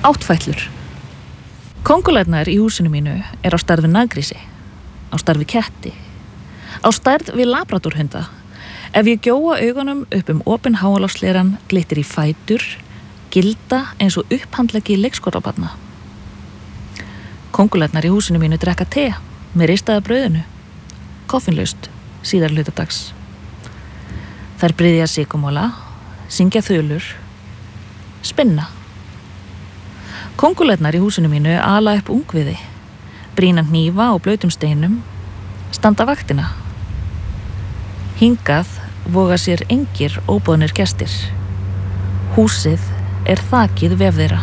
Áttfætlur. Kóngulærnar í húsinu mínu á stærð við naggrísi, á stærð við ketti, á stærð við labradorhunda. Ef ég gjóa augunum upp opinn háalofsleran glittir í fætur, gilda eins og upphandleggi leikskólabarna. Kóngulærnar í húsinu mínu drekka te með ristaða brauðinu, koffinlaust, síðar hluta dags. Þær bryðja sykumóla, syngja þulur, spinna. Kóngulærnar í húsinu mínu ala upp ungviði, brýna hnífa á blautum steinum, standa vaktina. Hingað voga sér engir óboðnir gestir. Húsið þakið vef þeirra.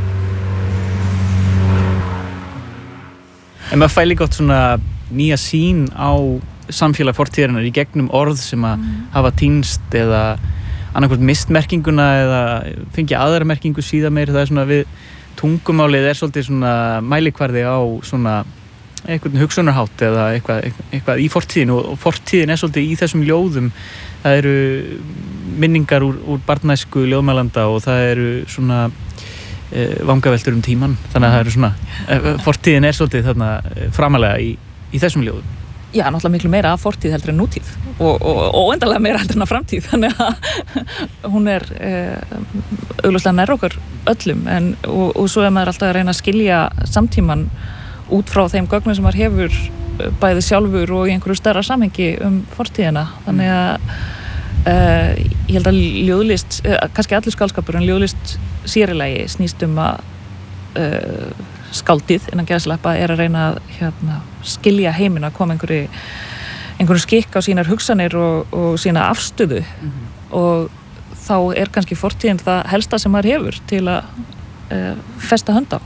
En maður fær líka oft svona nýja sýn á samfélag fortíðarinnar í gegnum orð sem að hafa týnst eða annarkvort mist merkinguna eða fengið aðra merkingu síðan meir. Það svona við tungumálið svolítið svona mælikvarði á svona einhvern hugsunarhátt eða eitthvað í fortíðinu og fortíðin svolítið í þessum ljóðum. Það eru minningar úr barnæsku ljóðmælanda og það eru svona vangaveltur tíman. Þannig að það eru svona fortíðin svolítið þarna framalega í þessum ljóðum. Já, náttúrulega miklu meira af fortíð heldur en nútíð og endalega meira heldur en framtíð. Þannig að hún augljóslega nær okkur öllum og svo maður alltaf að reyna að skilja samtíman út frá þeim gögnum sem maður hefur bæði sjálfur og í einhverju stærra samhengi fortíðina. Þannig að ég held að ljóðlist, kannski allur skáldskapur, en ljóðlist sérilagi snýst að skáldið innan gæðsleppa að reyna að skilja heiminn, að koma einhverju skikk á sínar hugsanir og sína afstöðu og þá kannski fortíðin það helsta sem maður hefur til að festa hönd á.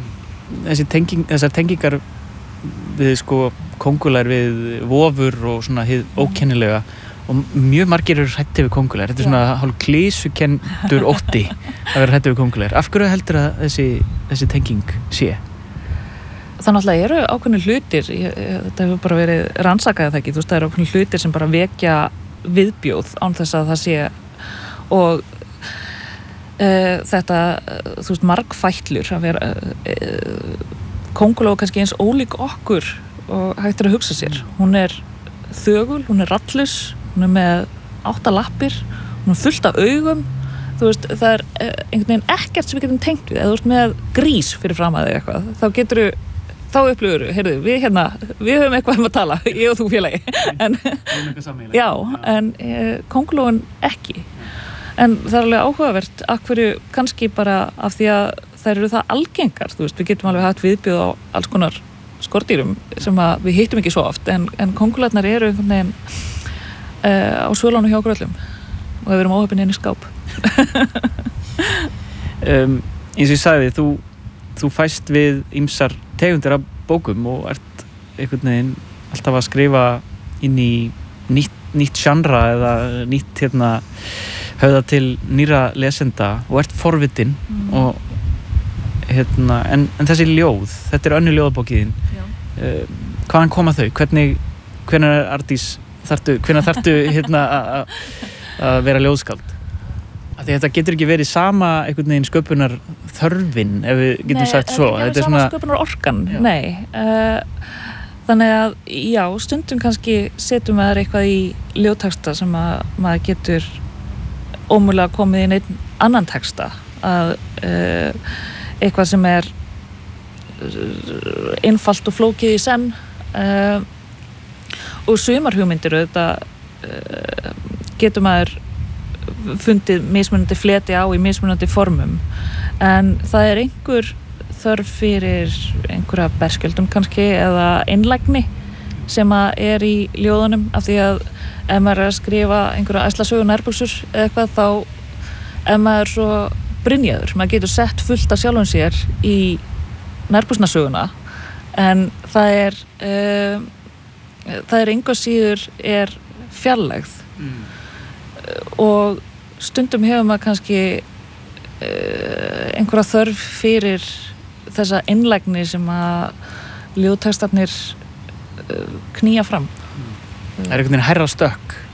Þessar tengingar við kóngulær við vofur og svona hið ókennilega og mjög margir eru hræddir við kóngulær. Þetta svona hálf klísukenndur ótti að vera hræddur við kóngulær. Af hverju heldur að þessi tenging sé? Það náttúrulega eru ákveðnir hlutir, þetta hefur bara verið rannsakað það ekki, það eru ákveðnir hlutir sem bara vekja viðbjóð án þess að það sé og þetta, margfætlur að vera kónguló kannski eins ólík okkur og hægt að hugsa sér. Hún þögul, hún rallus, hún með 8 lappir, hún fullt af augum. Það einhvern veginn ekkert sem við getum tengt við. Ef þú ert með grís fyrir fram að þig eitthvað, þá upplifur, heyrðu, við höfum eitthvað að tala, ég og þú félagi. Já, en kóngulóin ekki. En það alveg áhugavert af hverju kannski bara af því að þær eru það algengar, við getum alveg haft viðbjóð á alls konar skordýrum sem að við hittum ekki svo oft, en kóngulærnar eru einhvern veginn á svölunum hjá okkur öllum og við erum óheppin inn í skáp. Eins og ég sagði, þú fæst við ýmsar tegundir af bókum og ert einhvern veginn alltaf að skrifa inn í nýtt genre eða nýtt höfða til nýra lesenda og ert forvitin og en þessi ljóð, þetta önnur ljóðabókiðin. Hvaðan koma þau? Hvenær Ardís hvenær þarftu að vera ljóðskáld? Því þetta getur ekki verið sama einhvern veginn sköpunar þörfin ef við getum sagt svo. Nei, þetta er sama sköpunar orkan. Nei. Þannig að já, stundum kannski setjum maður eitthvað í ljóðtexta sem að maður getur ómögulega komið inn einn annan texta að eitthvað sem einfalt og flókið í senn og sumar hugmyndir auðvitað getur maður fundið mismunandi fleti á í mismunandi formum en það einhver þörf fyrir einhverja berskjöldum kannski eða einlægni sem að í ljóðunum af því að ef maður að skrifa einhverja æslasögu nærbuxur eða eitthvað þá ef maður svo brynjaður, maður getur sett fullt af sjálfum sér í nærbuxnasöguna en það engu síður fjarlægð og stundum hefur maður kannski einhverja þörf fyrir þessa einlægni sem að ljóðtextarnir knýja fram. Það einhvern veginn hærra stökk